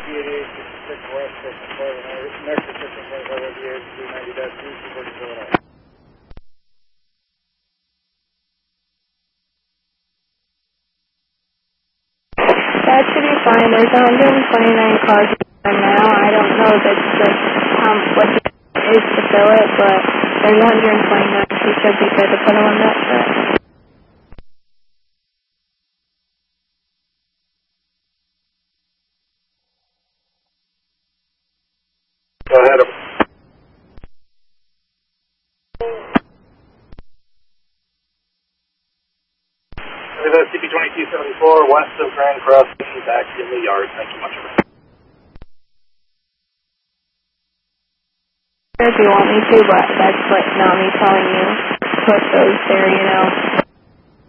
8866 West, next to 1525 That should be fine. There's 129 cars right now. I don't know what is to fill it, but there's 129. So it should be good to put them on that track. Go ahead. CP2274 west of Grand Crossing, back in the yard. Thank you much. If you want me to, but that's what not me telling you. Put those there, you know.